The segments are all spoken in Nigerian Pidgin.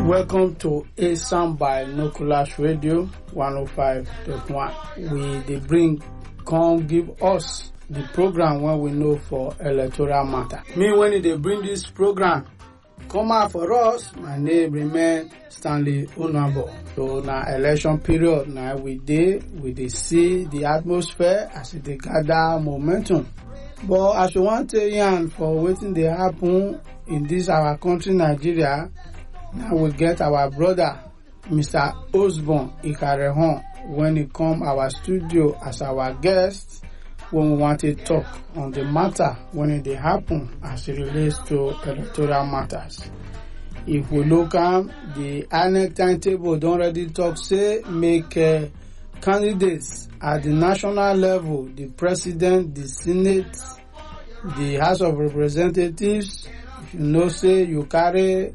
Welcome to ASAM Binoculars Radio 105.1. They bring, come give us the program when we know for electoral matter. Me, when they bring this program, come out for us, my name remain Stanley Unabo. So now election period, now we see the atmosphere as they gather momentum. But as you want to yarn for waiting they happen in this our country, Nigeria, now we get our brother, Mr. Osborn Ikarehon, when he come our studio as our guest, when we want to talk on the matter when it happen as it relates to electoral matters. If we look at the INEC timetable, don't already talk, say, make candidates at the national level, the president, the Senate, the House of Representatives. If you know, say, you carry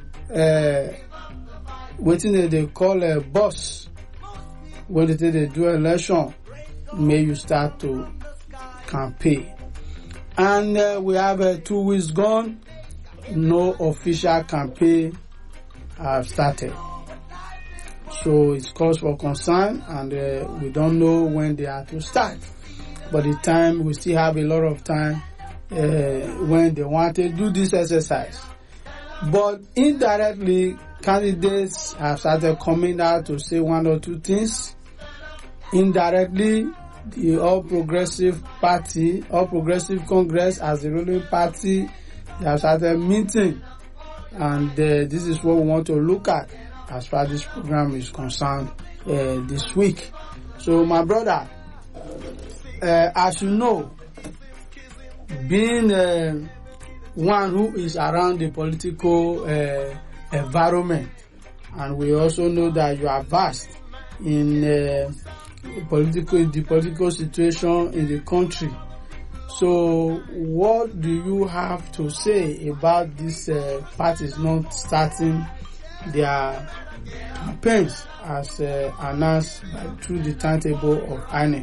waiting they call a bus when they do election, may you start to campaign. And we have 2 weeks gone, no official campaign have started. So it's cause for concern, and we don't know when they are to start. But the time, we still have a lot of time when they want to do this exercise. But indirectly, candidates have started coming out to say 1 or 2 things. Indirectly, the All Progressive Party, All Progressive Congress as the ruling party, they have started meeting. And this is what we want to look at as far as this program is concerned this week. So my brother, as you know, being one who is around the political environment, and we also know that you are vast in the political situation in the country. So what do you have to say about these parties not starting their campaigns as announced through the timetable of INEC?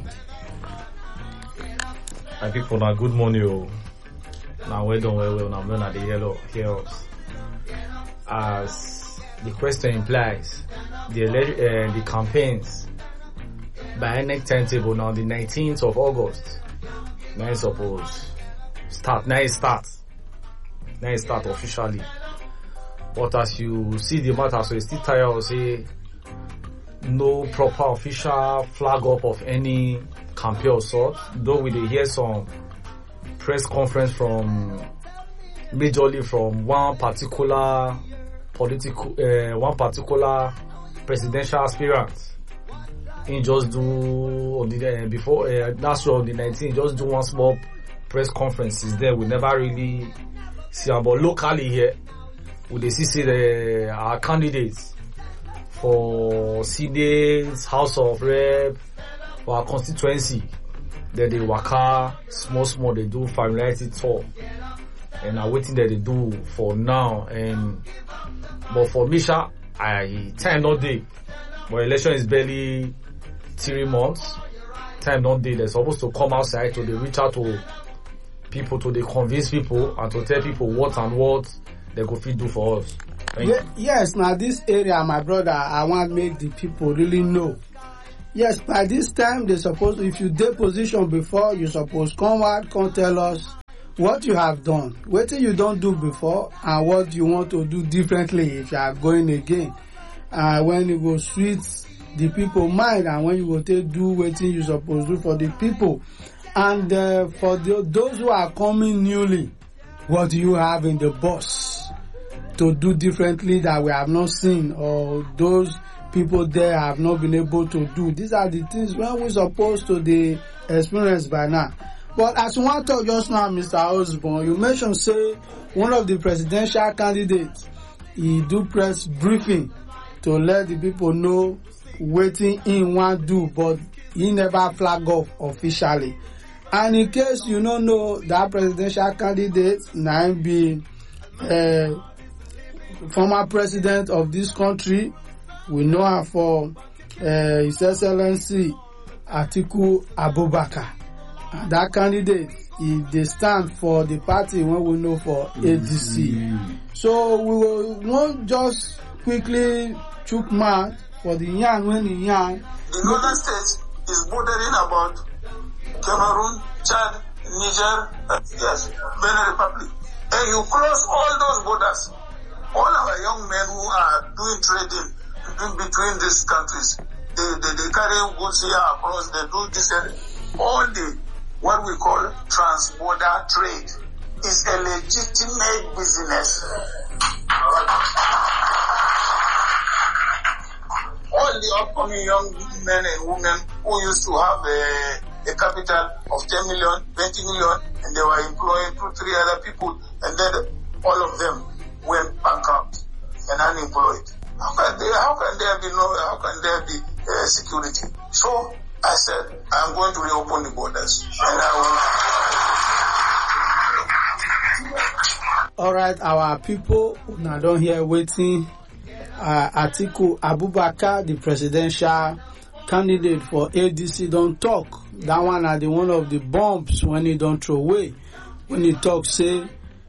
My people, now good morning. Now well done, well. Now I'm not the yellow hear us. As the question implies, the campaigns by INEC timetable now the 19th of August. Now it's supposed start. Now it starts officially. But as you see the matter, so it's still tired. Say no proper official flag up of any campaign or sort. Though we did hear some press conference from majorly from one particular presidential aspirant. He just do on the before last year on the 19th, just do one small press conferences there. We never really see about locally here. We see our candidates for Senate, House of Rep, for our constituency. Then they waka small, they do familiarity tour. And I'm waiting that they do for now. But for Misha, time not day. But election is barely 3 months. Time not day. They're supposed to come outside to they reach out to people, to they convince people and to tell people what they go fit do for us. Yes, now this area, my brother, I want to make the people really know. Yes, by this time, they suppose, if you take position before, you suppose come out, come tell us what you have done, what you don't do before, and what you want to do differently if you are going again. When you go sweet the people mind, and when you go take do what you suppose do for the people. And for those who are coming newly, what do you have in the box to do differently that we have not seen, or those people there have not been able to do? These are the things when we're supposed to the experience by now. But as you want to talk just now, Mr. Osborn, you mentioned say one of the presidential candidates, he do press briefing to let the people know what he want do, but he never flag off officially. And in case you don't know that presidential candidate, now be former president of this country, we know her for His Excellency Atiku Abubakar. And that candidate, they stand for the party when we know for ADC. So we will not just quickly chook mouth for the yarn when the yarn. The northern states is bordering about Cameroon, Chad, Niger, yes, Benin Republic. And you close all those borders. All our young men who are doing trading between these countries, they carry goods here across, they do this, and all the, what we call trans-border trade is a legitimate business. All the upcoming young men and women who used to have a capital of 10 million, 20 million, and they were employing 2-3 other people, and then all of them went bankrupt and unemployed. How can there be security? So I said, I'm going to reopen the borders, and I will. All right, our people, now don't hear waiting. Atiku Abubakar, the presidential candidate for ADC, don't talk. That one are the one of the bombs when he don't throw away. When he talk, say,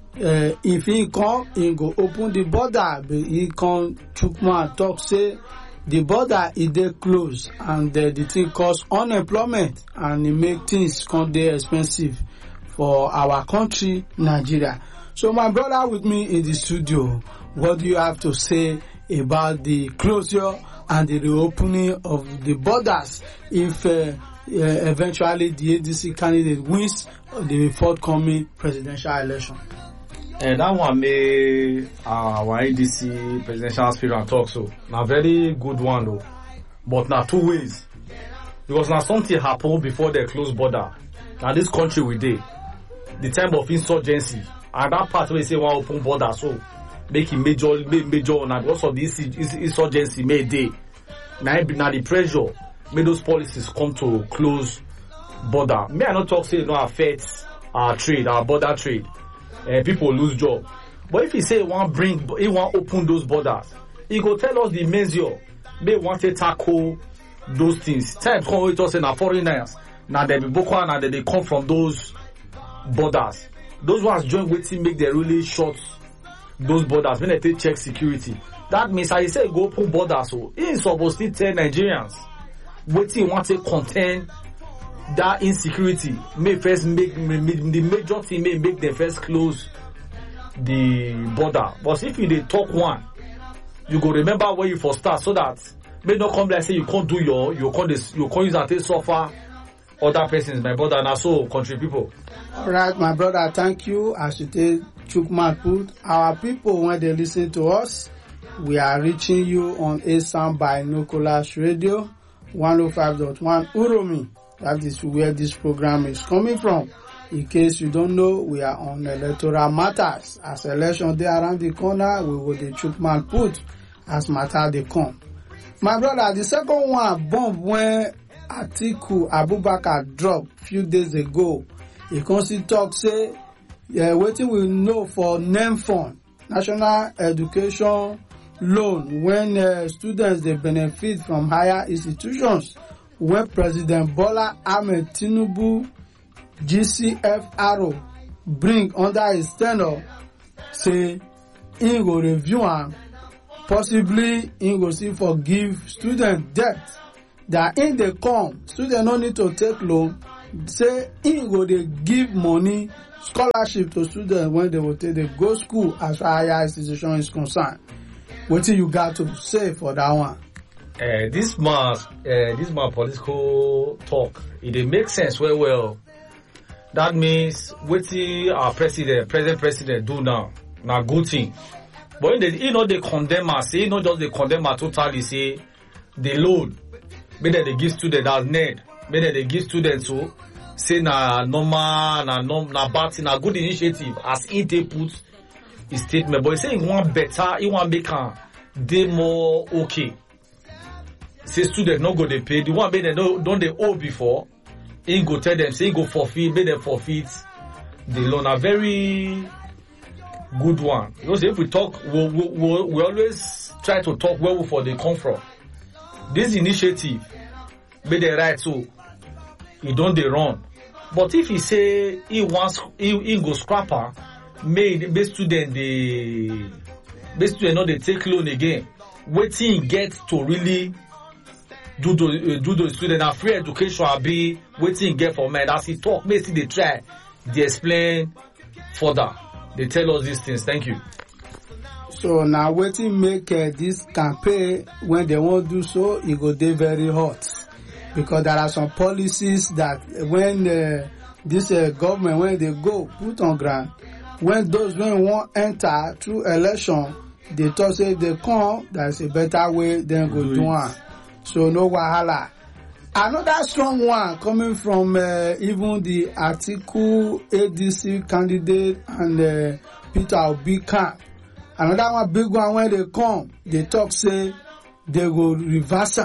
if he come, he go open the border. But he come, Chukma talk, say, the border is there close, and the thing cause unemployment, and it make things come there expensive for our country, Nigeria. So my brother with me in the studio, what do you have to say about the closure and the reopening of the borders if eventually the ADC candidate wins the forthcoming presidential election? And that one made our ADC presidential aspirant talk so. Now very good one though. But now 2 ways. Because now something happened before the closed border. Now this country we did. The time of insurgency. And that part where they say one open border so make it major now because of this insurgency made day. Now the pressure made those policies come to close border. May I not talk say it no affects our trade, our border trade. People lose job. But if he say he want open those borders, he go tell us the measure they want to tackle those things. Time come with us and our foreigners. Now they be Boko Haram and they come from those borders. Those ones join waiting make them really short those borders when they check security. That means I say go open borders so he is supposed to tell Nigerians waiting want to contain that insecurity may first make the major thing may make them first close the border. But if you dey talk one, you go remember where you first start so that may not come like say you can't do you can't use that to suffer other persons, my brother, and also country people. All right, my brother, thank you. As you take Chukma put, our people when they listen to us, we are reaching you on Asam Binoculars Radio 105.1 Uromi. That is where this program is coming from. In case you don't know, we are on electoral matters. As election day around the corner, we will the Chukman put as matter they come. My brother, the second one bomb when Atiku Abubakar dropped few days ago. He constantly talk say, waiting we know for NEMFund, National Education Loan, when students they benefit from higher institutions. When President Bola Ahmed Tinubu GCFRO bring under his tenure, say he go review and possibly he go see forgive student debt. That in they come, student no need to take loan. Say he go they give money scholarship to students when they will take they go school as far as higher institution is concerned. What do you got to say for that one? This man political talk, it makes sense very well. That means what our president do now good thing. But they condemn us, say not just they condemn us totally, say the loan, maybe they give students as need, maybe they give students so say na normal, na bad thing, na good initiative as he put his statement. But he say he want better, he want make they more okay. Say students no go they pay. The one they don't they owe before. He go tell them, say he go forfeit, make them forfeit the loan. A very good one. You know, say if we talk, we always try to talk where for they come from. This initiative, make the right so he don't they run. But if he say he go scrapper, make student not they take loan again. waiting get to really do the student and free education be waiting get for men. As he talk, basically they try, they explain further. They tell us these things. Thank you. So now waiting make this campaign when they won't do so, it go dey very hot because there are some policies that when this government when they go put on ground, when those when won't enter through election, they talk say they come, there's a better way than go do one. So no wahala. Another strong one coming from even the Atiku ADC candidate and Peter Obi camp. Another one big one when they come, they talk say they go reverse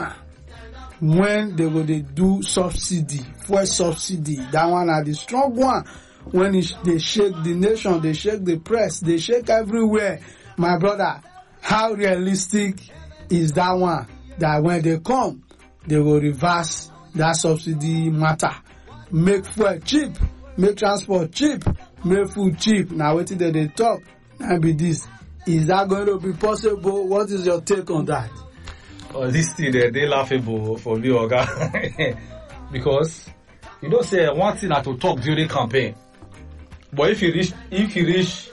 when they go they do subsidy, fuel subsidy. That one are the strong one. When they shake the nation, they shake the press, they shake everywhere. My brother, how realistic is that one? That when they come, they will reverse that subsidy matter. Make fuel cheap, make transport cheap, make food cheap. Now what did they talk? And be this. Is that going to be possible? What is your take on that? This thing they laughable for me, Oga. Because you don't say one thing that to talk during campaign. But if you reach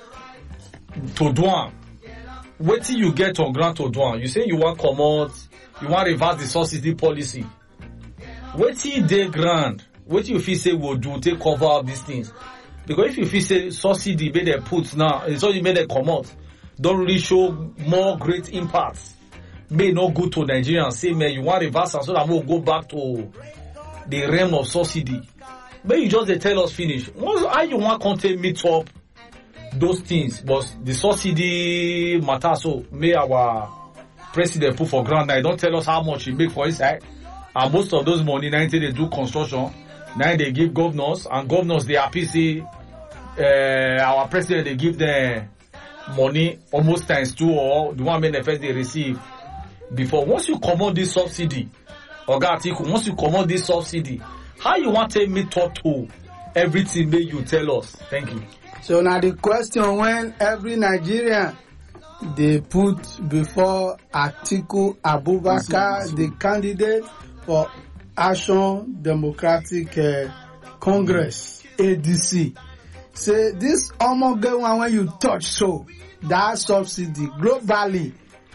to Douan, wait till you get on ground to Douan. You say you want come out, you want reverse the subsidy policy. Wait till they grand. Wait till you feel say we'll do take cover up these things. Because if you feel say subsidy made they put now, it's only made they come out, don't really show more great impacts. May not go to Nigerians. Say man, you want reverse so that we'll go back to the realm of subsidy. But you just they tell us finish. How you want content meet up those things, but the subsidy matter. So may our president put for ground now. Don't tell us how much he make for inside. And most of those money now they do construction. Now they give governors, and governors they happy say our president they give them money almost times 2 or the one benefit they receive before. Once you come on this subsidy, Oga Atiku, once you come on this subsidy, how you want to meet up to everything that you tell us? Thank you. So now the question when every Nigerian they put before Atiku Abubakar, the candidate for Action Democratic Congress, ADC, say this almost one when you touch so that subsidy globally,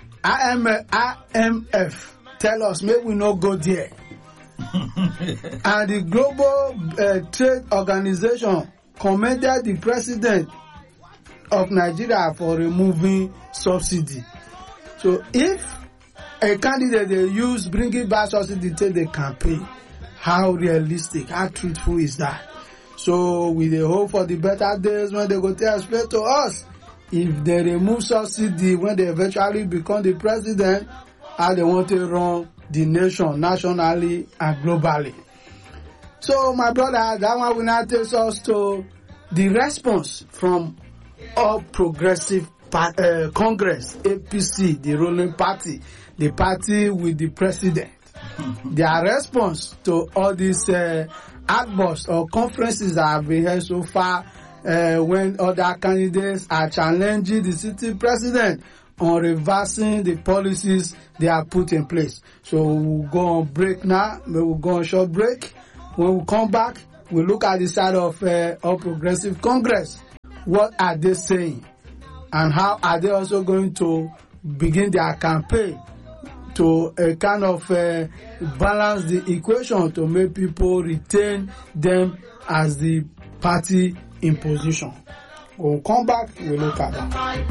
IMF tell us maybe we not go there. And the Global Trade Organization commended the president of Nigeria for removing subsidy. So if a candidate they use bringing back subsidy to the campaign, how realistic, how truthful is that? So we dey hope for the better days when they go to explain to us if they remove subsidy when they eventually become the president, how they want to run the nation nationally and globally. So my brother, that one will now take us to the response from All Progressive Congress, APC, the ruling party, the party with the president. Their response to all these outbursts or conferences that have been held so far when other candidates are challenging the sitting president on reversing the policies they have put in place. So we'll go on break now. We'll go on short break. When we come back, we'll look at the side of All Progressive Congress. What are they saying? And how are they also going to begin their campaign to kind of balance the equation to make people retain them as the party in position? We'll come back, we'll look at that.